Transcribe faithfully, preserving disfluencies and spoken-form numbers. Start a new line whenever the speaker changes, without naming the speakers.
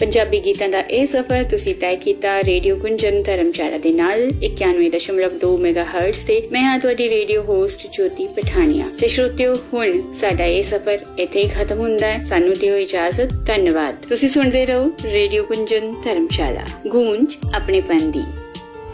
ਪੰਜਾਬੀ ਗੀਤਾਂ ਦਾ ਇਹ ਸਫ਼ਰ ਤੁਸੀਂ ਤੈਅ ਕੀਤਾ ਰੇਡੀਓ ਗੁੰਜਨ ਧਰਮਸ਼ਾਲਾ ਦੇ ਨਾਲ ਇਕਾਨਵੇਂ ਦਸ਼ਮਲਵ ਦੋ ਮੈਗਾ ਹਰਟਜ਼ ਤੇ। ਮੈਂ ਹਾਂ ਤੁਹਾਡੀ ਰੇਡੀਓ ਹੋਸਟ ਜੋਤੀ ਪਠਾਨੀਆ। ਤੇ ਸ਼ਰੋਤਿਓ, ਹੁਣ ਸਾਡਾ ਇਹ ਸਫ਼ਰ ਇੱਥੇ ਹੀ ਖਤਮ ਹੁੰਦਾ ਹੈ। ਸਾਨੂੰ ਦਿਓ ਇਜਾਜ਼ਤ। ਧੰਨਵਾਦ। ਤੁਸੀਂ ਸੁਣਦੇ ਰਹੋ ਰੇਡੀਓ ਗੁੰਜਨ ਧਰਮਸ਼ਾਲਾ, ਗੂੰਜ ਆਪਣੇ ਪਨ ਦੀ।